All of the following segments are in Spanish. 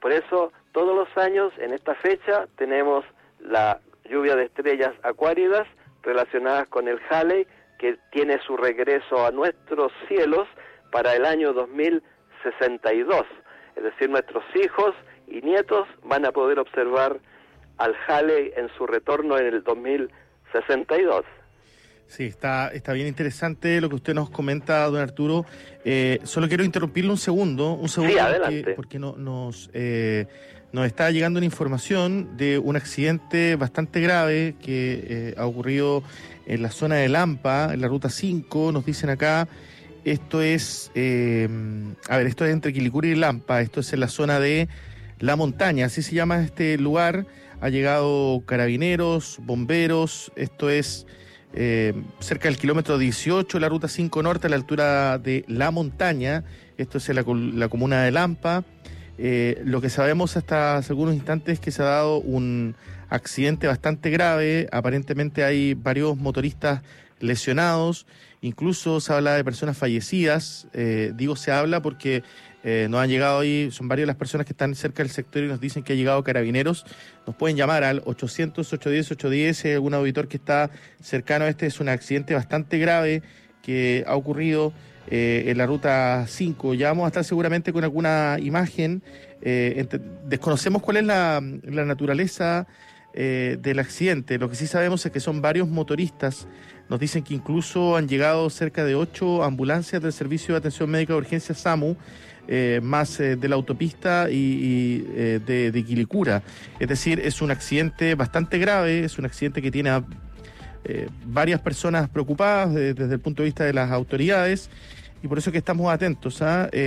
Por eso, todos los años, en esta fecha, tenemos la lluvia de estrellas acuáridas relacionadas con el Halley, que tiene su regreso a nuestros cielos para el año 2062. Es decir, nuestros hijos y nietos van a poder observar al Halley en su retorno en el 2062. Sí, está bien interesante lo que usted nos comenta, don Arturo. Solo quiero interrumpirle un segundo, Sí, adelante. porque nos está llegando una información de un accidente bastante grave que ha ocurrido en la zona de Lampa, en la ruta 5, nos dicen acá. Esto es, esto es entre Quilicura y Lampa, esto es en la zona de La Montaña, así se llama este lugar. Ha llegado carabineros, bomberos, esto es cerca del kilómetro 18, la ruta 5 norte, a la altura de La Montaña, esto es en la comuna de Lampa. Lo que sabemos hasta hace algunos instantes es que se ha dado un accidente bastante grave, aparentemente hay varios motoristas lesionados, incluso se habla de personas fallecidas. Digo se habla porque nos han llegado ahí, son varias las personas que están cerca del sector y nos dicen que ha llegado carabineros. Nos pueden llamar al 800-810-810, algún auditor que está cercano a este. Es un accidente bastante grave que ha ocurrido en la ruta 5. Ya vamos a estar seguramente con alguna imagen. Desconocemos cuál es la naturaleza del accidente. Lo que sí sabemos es que son varios motoristas. Nos dicen que incluso han llegado cerca de 8 ambulancias del Servicio de Atención Médica de Urgencia SAMU, más de la autopista y de Quilicura. Es decir, es un accidente bastante grave, es un accidente que tiene a varias personas preocupadas desde el punto de vista de las autoridades, y por eso que estamos atentos.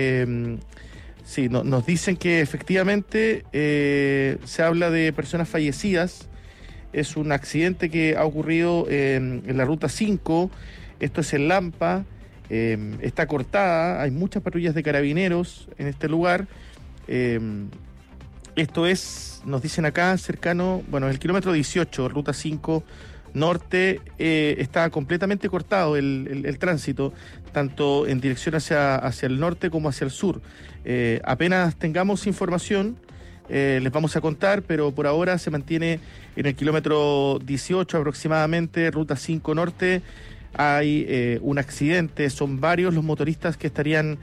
Sí, nos dicen que efectivamente se habla de personas fallecidas. Es un accidente que ha ocurrido en la ruta 5, esto es en Lampa. Está cortada, hay muchas patrullas de carabineros en este lugar. Esto es, nos dicen acá, cercano, el kilómetro 18, ruta 5 norte, está completamente cortado el tránsito, tanto en dirección hacia el norte como hacia el sur. Apenas tengamos información, les vamos a contar, pero por ahora se mantiene en el kilómetro 18 aproximadamente, ruta 5 norte. Hay un accidente, son varios los motoristas que estarían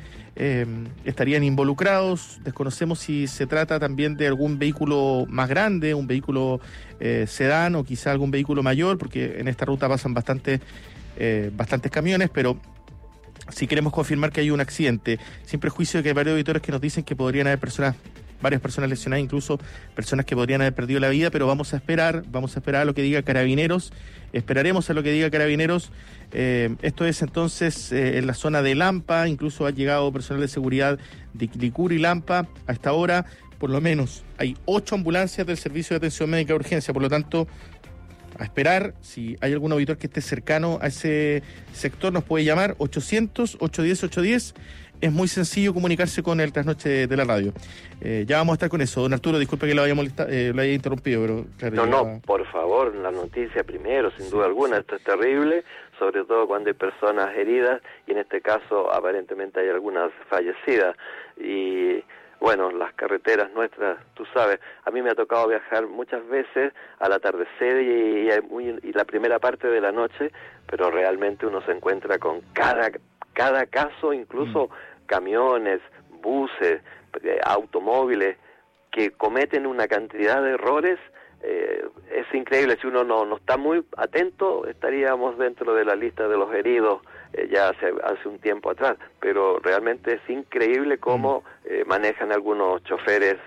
involucrados. Desconocemos si se trata también de algún vehículo más grande, un vehículo sedán o quizá algún vehículo mayor, porque en esta ruta pasan bastantes camiones, pero sí queremos confirmar que hay un accidente, sin prejuicio de que hay varios auditores que nos dicen que podrían haber varias personas lesionadas, incluso personas que podrían haber perdido la vida, pero vamos a esperar a lo que diga Carabineros. Esperaremos a lo que diga Carabineros. Esto es entonces en la zona de Lampa, incluso ha llegado personal de seguridad de Quilicura y Lampa. A esta hora, por lo menos, hay 8 ambulancias del Servicio de Atención Médica de Urgencia, por lo tanto, a esperar. Si hay algún auditor que esté cercano a ese sector, nos puede llamar 800-810-810. Es muy sencillo comunicarse con el Trasnoche de la radio. Ya vamos a estar con eso. Don Arturo, disculpe que lo haya interrumpido, pero claro. No, por favor, la noticia primero, sin duda alguna. Esto es terrible, sobre todo cuando hay personas heridas, y en este caso aparentemente hay algunas fallecidas. Y bueno, las carreteras nuestras, tú sabes, a mí me ha tocado viajar muchas veces al atardecer y la primera parte de la noche, pero realmente uno se encuentra con cada caso, incluso camiones, buses, automóviles, que cometen una cantidad de errores. Es increíble. Si uno no está muy atento, estaríamos dentro de la lista de los heridos ya hace un tiempo atrás, pero realmente es increíble cómo manejan algunos choferes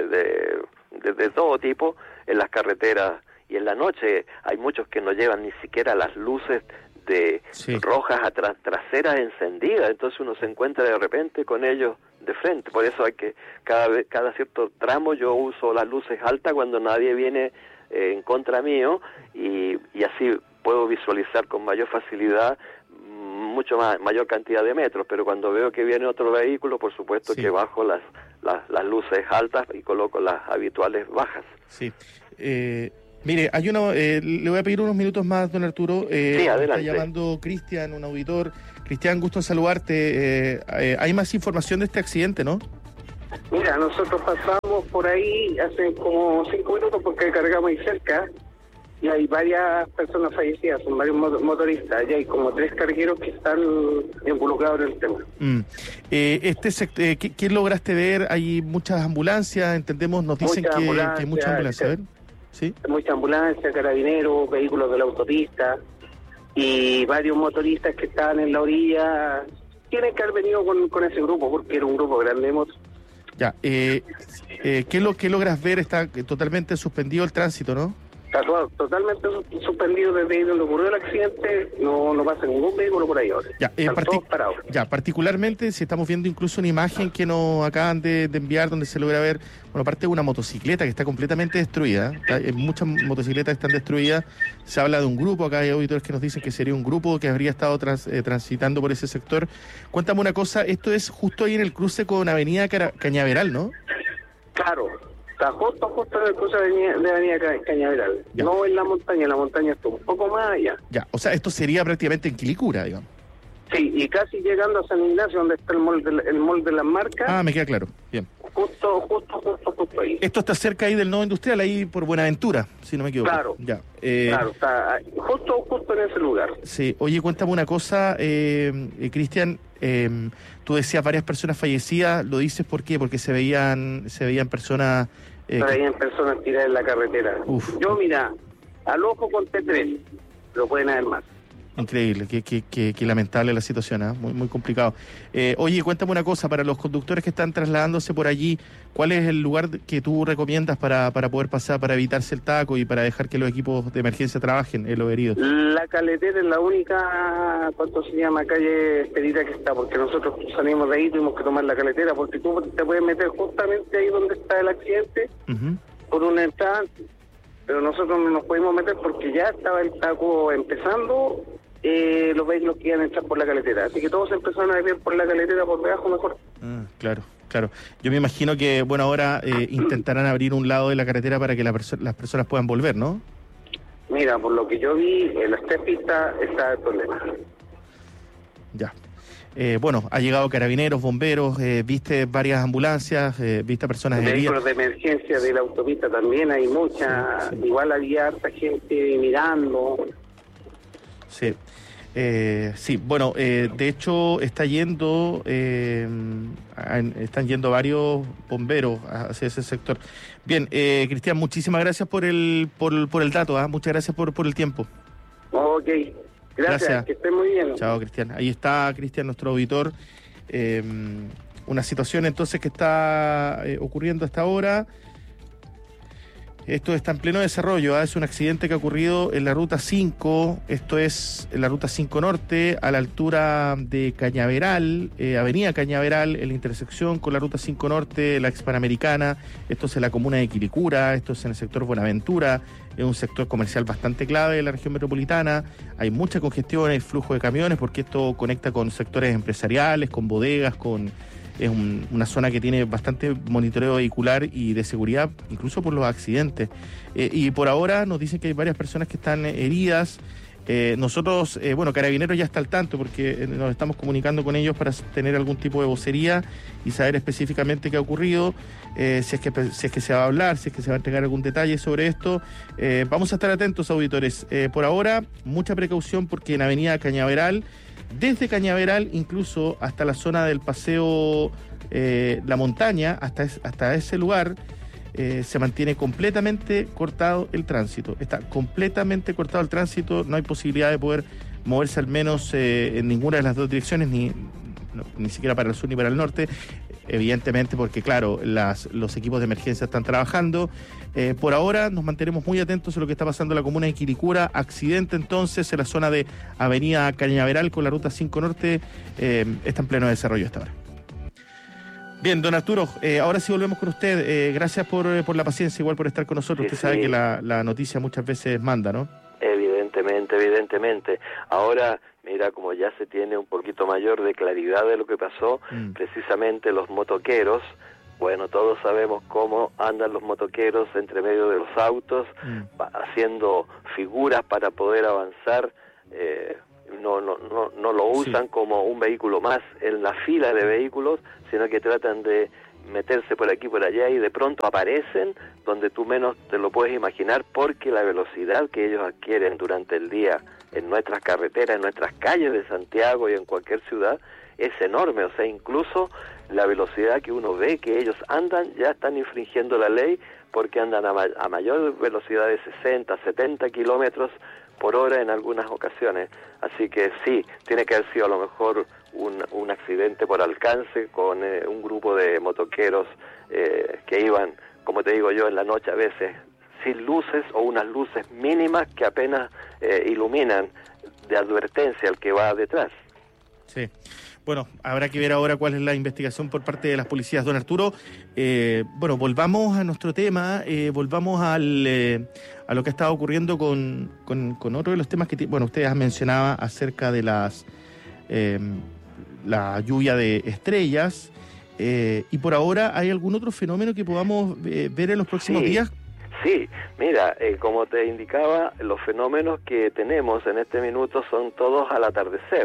de todo tipo en las carreteras, y en la noche hay muchos que no llevan ni siquiera las luces rojas traseras encendidas, entonces uno se encuentra de repente con ellos de frente. Por eso hay que cada cierto tramo yo uso las luces altas cuando nadie viene en contra mío, y así puedo visualizar con mayor facilidad mayor cantidad de metros. Pero cuando veo que viene otro vehículo, por supuesto que bajo las luces altas y coloco las habituales bajas. Sí. Mire, le voy a pedir unos minutos más, don Arturo. Sí, adelante. Está llamando Cristian, un auditor. Cristian, gusto en saludarte. Hay más información de este accidente, ¿no? Mira, nosotros pasamos por ahí hace como 5 minutos porque cargamos ahí cerca y hay varias personas fallecidas, son varios motoristas, y hay como 3 cargueros que están involucrados en el tema. ¿Qué lograste ver? Hay muchas ambulancias, entendemos, nos dicen que hay muchas ambulancias, ¿ver? ¿Sí? Mucha ambulancia, carabineros, vehículos de la autopista y varios motoristas que estaban en la orilla. Tienen que haber venido con ese grupo porque era un grupo grande de motos. Ya, ¿qué logras ver? Está totalmente suspendido el tránsito, ¿no? Está totalmente suspendido desde donde ocurrió el accidente, no pasa ningún vehículo por ahí ahora. Están todos parados. Ya, particularmente si estamos viendo incluso una imagen que nos acaban de enviar donde se logra ver, bueno, aparte de una motocicleta que está completamente destruida, hay muchas motocicletas que están destruidas, se habla de un grupo, acá hay auditores que nos dicen que sería un grupo que habría estado transitando por ese sector. Cuéntame una cosa, esto es justo ahí en el cruce con Avenida Cañaveral, ¿no? Claro. Está justo en el cruce de Avenida Cañaveral. Ya. No en la montaña está un poco más allá. Ya, o sea, esto sería prácticamente en Quilicura, digamos. Sí, y casi llegando a San Ignacio, donde está el mall de las marcas. Ah, me queda claro, bien. Justo ahí. Esto está cerca ahí del nodo industrial, ahí por Buenaventura, si no me equivoco. Claro, ya. Claro, está justo en ese lugar. Sí, oye, cuéntame una cosa, Cristian, tú decías varias personas fallecidas, ¿lo dices por qué? Porque se veían personas... se veían personas tiradas en la carretera. Uf. Yo, mira, al ojo conté 3, pero pueden haber más. Increíble, qué lamentable la situación, ¿eh? Muy complicado. Oye, cuéntame una cosa, para los conductores que están trasladándose por allí, ¿cuál es el lugar que tú recomiendas para poder pasar, para evitarse el taco y para dejar que los equipos de emergencia trabajen en los heridos? La Caletera es la única, ¿cuánto se llama? Calle expedita que está, porque nosotros salimos de ahí, tuvimos que tomar la Caletera, porque tú te puedes meter justamente ahí donde está el accidente, por una entrada, pero nosotros no nos pudimos meter porque ya estaba el taco empezando. Los vehículos que iban a entrar por la Caletera, así que todos empezaron a venir por la Caletera por debajo mejor. Claro. Yo me imagino que, bueno, ahora intentarán abrir un lado de la carretera para que las personas puedan volver, ¿no? Mira, por lo que yo vi, en las 3 pistas está el problema. Ya. Bueno, ha llegado carabineros, bomberos, viste varias ambulancias, viste personas heridas. Vehículos de emergencia de la autopista también hay muchas, sí. Igual había harta gente mirando. Sí. Sí, bueno, de hecho están yendo varios bomberos hacia ese sector. Bien, Cristian, muchísimas gracias por el dato, muchas gracias por el tiempo. Ok, gracias, que estén muy bien. Chao, Cristian. Ahí está Cristian, nuestro auditor. Una situación entonces que está ocurriendo hasta ahora. Esto está en pleno desarrollo, es un accidente que ha ocurrido en la Ruta 5, esto es en la Ruta 5 Norte, a la altura de Cañaveral, Avenida Cañaveral, en la intersección con la Ruta 5 Norte, la ex Panamericana, esto es en la comuna de Quilicura, esto es en el sector Buenaventura, es un sector comercial bastante clave de la región metropolitana, hay mucha congestión, hay flujo de camiones, porque esto conecta con sectores empresariales, con bodegas, es una zona que tiene bastante monitoreo vehicular y de seguridad, incluso por los accidentes. Y por ahora nos dicen que hay varias personas que están heridas. Nosotros, Carabineros ya está al tanto porque nos estamos comunicando con ellos para tener algún tipo de vocería y saber específicamente qué ha ocurrido, si es que se va a hablar, si es que se va a entregar algún detalle sobre esto. Vamos a estar atentos, auditores. Por ahora, mucha precaución porque en Avenida Cañaveral, desde Cañaveral incluso hasta la zona del paseo La Montaña, hasta ese lugar, se mantiene completamente cortado el tránsito. Está completamente cortado el tránsito, no hay posibilidad de poder moverse al menos en ninguna de las dos direcciones, ni siquiera para el sur ni para el norte, evidentemente porque, claro, los equipos de emergencia están trabajando. Por ahora nos mantenemos muy atentos a lo que está pasando en la comuna de Quilicura. Accidente entonces en la zona de Avenida Cañaveral con la Ruta 5 Norte, está en pleno desarrollo hasta ahora. Bien, don Arturo, ahora sí volvemos con usted. Gracias por la paciencia, igual por estar con nosotros. Usted sabe que la noticia muchas veces manda, ¿no? Evidentemente. Ahora, mira, como ya se tiene un poquito mayor de claridad de lo que pasó, precisamente los motoqueros, bueno, todos sabemos cómo andan los motoqueros entre medio de los autos, haciendo figuras para poder avanzar. No lo usan como un vehículo más en la fila de vehículos, sino que tratan de meterse por aquí por allá y de pronto aparecen donde tú menos te lo puedes imaginar, porque la velocidad que ellos adquieren durante el día en nuestras carreteras, en nuestras calles de Santiago y en cualquier ciudad es enorme. O sea, incluso la velocidad que uno ve que ellos andan, ya están infringiendo la ley, porque andan a mayor velocidad de 60, 70 kilómetros por hora en algunas ocasiones. Así que sí, tiene que haber sido a lo mejor un accidente por alcance con un grupo de motoqueros que iban, como te digo yo, en la noche a veces sin luces o unas luces mínimas que apenas iluminan de advertencia al que va detrás. Sí. Bueno, habrá que ver ahora cuál es la investigación por parte de las policías. Don Arturo, bueno, volvamos a nuestro tema, volvamos a lo que ha estado ocurriendo con otro de los temas que, bueno, ustedes mencionaba acerca de la lluvia de estrellas, y por ahora, ¿hay algún otro fenómeno que podamos ver en los próximos días? Sí, mira, como te indicaba, los fenómenos que tenemos en este minuto son todos al atardecer.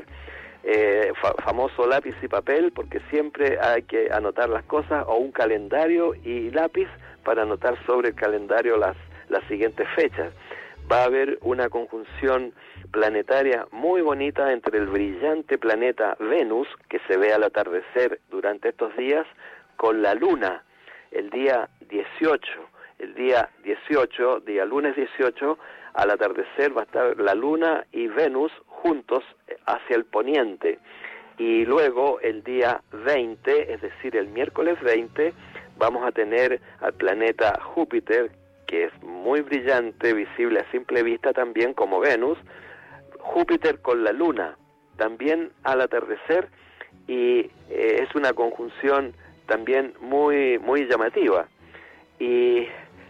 Famoso lápiz y papel, porque siempre hay que anotar las cosas, o un calendario y lápiz para anotar sobre el calendario las siguientes fechas. Va a haber una conjunción planetaria muy bonita entre el brillante planeta Venus, que se ve al atardecer durante estos días, con la Luna, el día 18. El día 18, día lunes 18, al atardecer va a estar la Luna y Venus juntos hacia el poniente. Y luego el día 20, es decir, el miércoles 20, vamos a tener al planeta Júpiter, que es muy brillante, visible a simple vista también como Venus, Júpiter con la Luna, también al atardecer, y es una conjunción también muy, muy llamativa. Y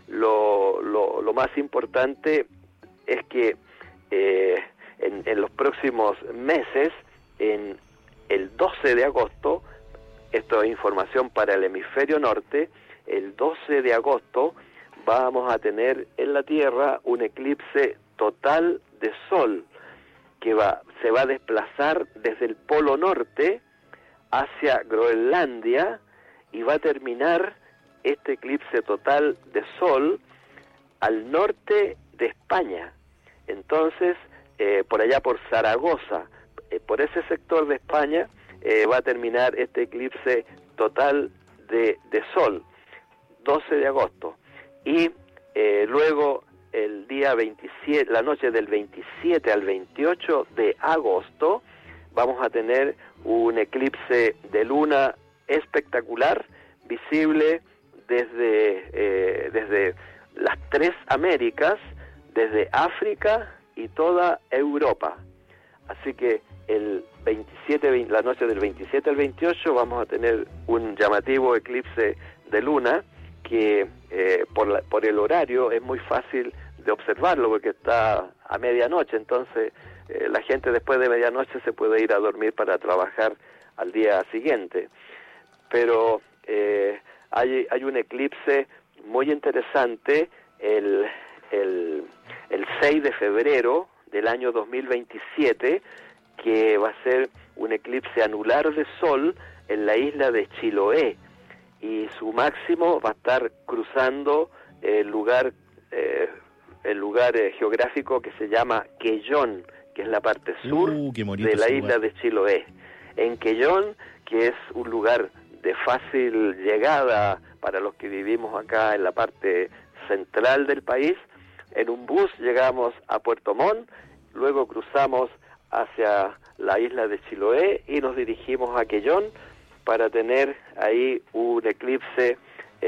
lo más importante es que en los próximos meses, en el 12 de agosto, esto es información para el hemisferio norte, el 12 de agosto vamos a tener en la Tierra un eclipse total de Sol, que se va a desplazar desde el Polo Norte hacia Groenlandia, y va a terminar este eclipse total de Sol al norte de España. Entonces, por allá por Zaragoza, por ese sector de España, va a terminar este eclipse total de Sol, 12 de agosto. Y luego el día 27, la noche del 27 al 28 de agosto, vamos a tener un eclipse de luna espectacular, visible desde las tres Américas, desde África y toda Europa. Así que la noche del 27 al 28 vamos a tener un llamativo eclipse de luna que por el horario es muy fácil de observarlo, porque está a medianoche. Entonces la gente después de medianoche se puede ir a dormir para trabajar al día siguiente. Pero hay un eclipse muy interesante el 6 de febrero del año 2027, que va a ser un eclipse anular de Sol en la isla de Chiloé, y su máximo va a estar cruzando el lugar geográfico que se llama Quellón, que es la parte sur de la isla de Chiloé. En Quellón, que es un lugar de fácil llegada para los que vivimos acá en la parte central del país, en un bus llegamos a Puerto Montt, luego cruzamos hacia la isla de Chiloé y nos dirigimos a Quellón para tener ahí un eclipse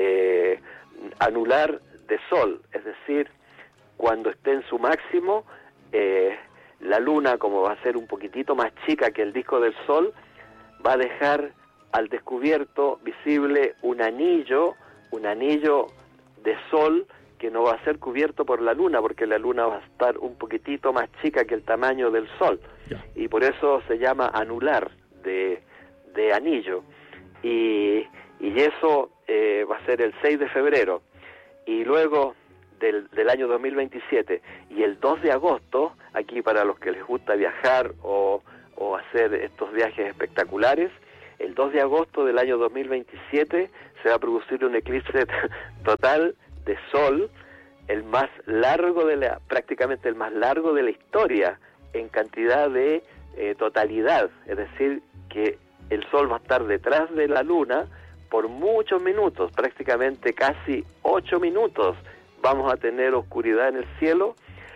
anular de Sol, es decir, cuando esté en su máximo, la luna, como va a ser un poquitito más chica que el disco del Sol, va a dejar al descubierto visible un anillo de Sol que no va a ser cubierto por la luna, porque la luna va a estar un poquitito más chica que el tamaño del Sol, y por eso se llama anular de anillo, y eso va a ser el 6 de febrero, y luego del año 2027, y el 2 de agosto, aquí para los que les gusta viajar o hacer estos viajes espectaculares, el 2 de agosto del año 2027 se va a producir un eclipse total de sol, el más largo prácticamente el más largo de la historia en cantidad de totalidad, es decir, que el sol va a estar detrás de la luna por muchos minutos, prácticamente casi 8 minutos vamos a tener oscuridad en el cielo,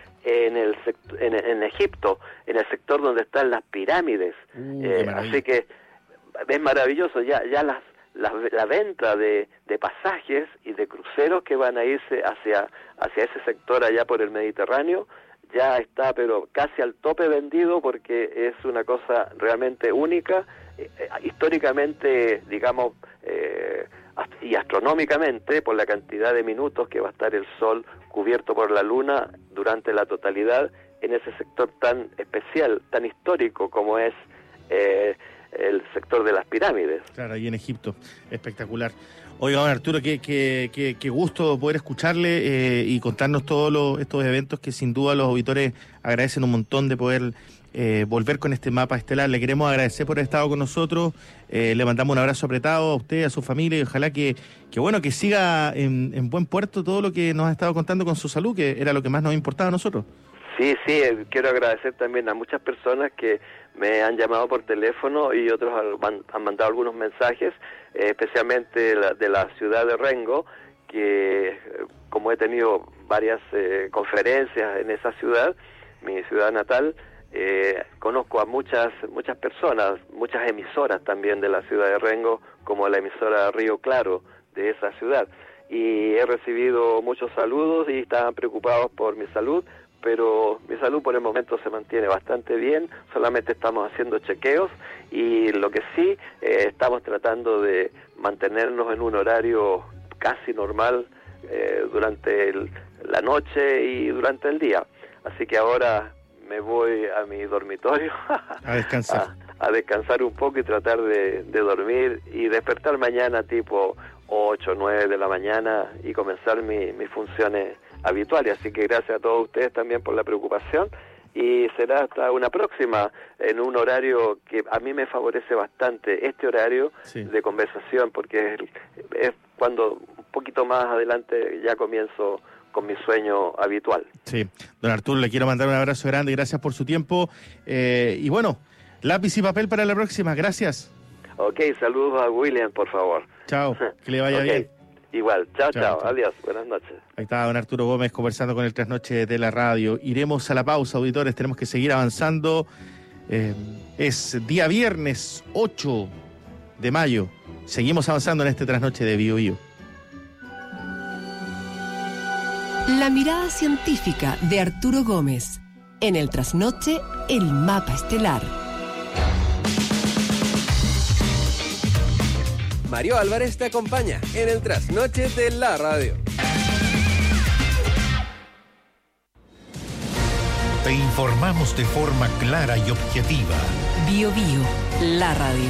en Egipto, en el sector donde están las pirámides. Así que es maravilloso, ya la venta de pasajes y de cruceros que van a irse hacia ese sector allá por el Mediterráneo ya está, pero casi al tope vendido, porque es una cosa realmente única, históricamente, digamos, y astronómicamente, por la cantidad de minutos que va a estar el sol cubierto por la luna durante la totalidad en ese sector tan especial, tan histórico como es el sector de las pirámides. Claro, ahí en Egipto, espectacular. Oiga, don Arturo, qué gusto poder escucharle y contarnos todos estos eventos que sin duda los auditores agradecen un montón de poder volver con este mapa estelar. Le queremos agradecer por haber estado con nosotros, le mandamos un abrazo apretado a usted, a su familia, y ojalá que siga en buen puerto todo lo que nos ha estado contando con su salud, que era lo que más nos importaba a nosotros. Sí, quiero agradecer también a muchas personas que me han llamado por teléfono y otros han mandado algunos mensajes, especialmente de la ciudad de Rengo, que como he tenido varias conferencias en esa ciudad, mi ciudad natal, conozco a muchas personas, muchas emisoras también de la ciudad de Rengo, como la emisora Río Claro de esa ciudad, y he recibido muchos saludos y estaban preocupados por mi salud, pero mi salud por el momento se mantiene bastante bien, solamente estamos haciendo chequeos y lo que sí, estamos tratando de mantenernos en un horario casi normal durante la noche y durante el día. Así que ahora me voy a mi dormitorio a descansar. a descansar un poco y tratar de dormir y despertar mañana tipo 8 o 9 de la mañana y comenzar mis funciones habituales. Así que gracias a todos ustedes también por la preocupación y será hasta una próxima en un horario que a mí me favorece bastante, este horario de conversación, porque es cuando un poquito más adelante ya comienzo con mi sueño habitual. Sí, don Arturo, le quiero mandar un abrazo grande, gracias por su tiempo y bueno, lápiz y papel para la próxima, gracias. Ok, saludos a William, por favor. Chao, que le vaya bien. Igual, chao, adiós, buenas noches. Ahí está don Arturo Gómez conversando con el Trasnoche de la radio. Iremos a la pausa, auditores, tenemos que seguir avanzando. Es día viernes 8 de mayo. Seguimos avanzando en este Trasnoche de Bio Bio. La mirada científica de Arturo Gómez. En el Trasnoche, el mapa estelar. Mario Álvarez te acompaña en el Trasnoche de la radio. Te informamos de forma clara y objetiva. Bio Bio, la radio.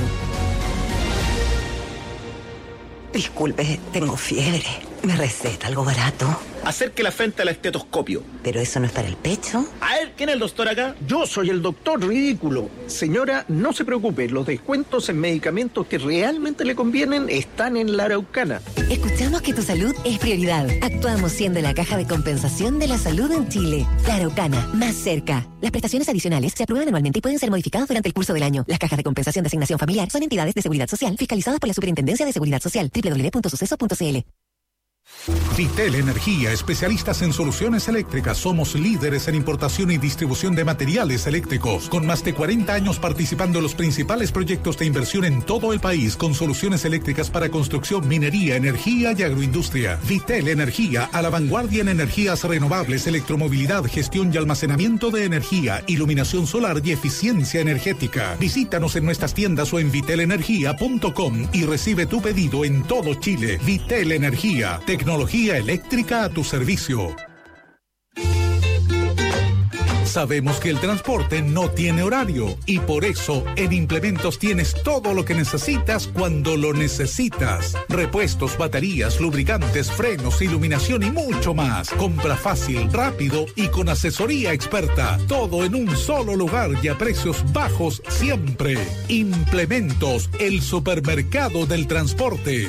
Disculpe, tengo fiebre. ¿Me receta algo barato? Acerque la frente al estetoscopio. ¿Pero eso no es para el pecho? A ver, ¿quién es el doctor acá? Yo soy el doctor ridículo. Señora, no se preocupe, los descuentos en medicamentos que realmente le convienen están en la Araucana. Escuchamos que tu salud es prioridad. Actuamos siendo la caja de compensación de la salud en Chile. La Araucana, más cerca. Las prestaciones adicionales se aprueban anualmente y pueden ser modificadas durante el curso del año. Las cajas de compensación de asignación familiar son entidades de seguridad social fiscalizadas por la Superintendencia de Seguridad Social. www.suceso.cl. Vitel Energía, especialistas en soluciones eléctricas. Somos líderes en importación y distribución de materiales eléctricos, con más de 40 años participando en los principales proyectos de inversión en todo el país, con soluciones eléctricas para construcción, minería, energía y agroindustria. Vitel Energía, a la vanguardia en energías renovables, electromovilidad, gestión y almacenamiento de energía, iluminación solar y eficiencia energética. Visítanos en nuestras tiendas o en vitelenergia.com y recibe tu pedido en todo Chile. Vitel Energía, tecnología eléctrica a tu servicio. Sabemos que el transporte no tiene horario y por eso en Implementos tienes todo lo que necesitas cuando lo necesitas. Repuestos, baterías, lubricantes, frenos, iluminación y mucho más. Compra fácil, rápido y con asesoría experta. Todo en un solo lugar y a precios bajos siempre. Implementos, el supermercado del transporte.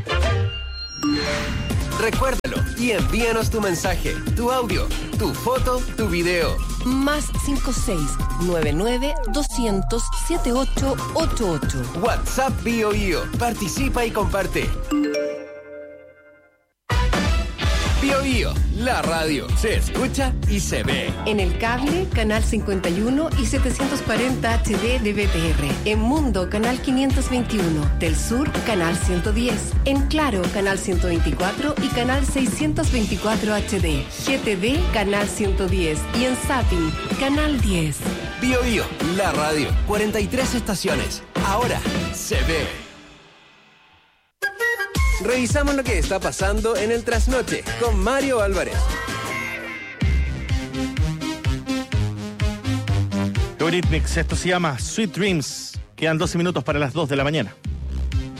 Recuérdalo y envíanos tu mensaje, tu audio, tu foto, tu video. Más 56-99-200-7888. WhatsApp BioBio. Participa y comparte. BioBio, la radio se escucha y se ve. En el cable, canal 51 y 740 HD de BTR. En Mundo, canal 521. Del Sur, canal 110. En Claro, canal 124 y canal 624 HD. GTD, canal 110. Y en Zapping, canal 10. BioBio, la radio. 43 estaciones. Ahora se ve. Revisamos lo que está pasando en el Trasnoche con Mario Álvarez. Eurythmics, esto se llama Sweet Dreams. Quedan 12 minutos para las 2 de la mañana.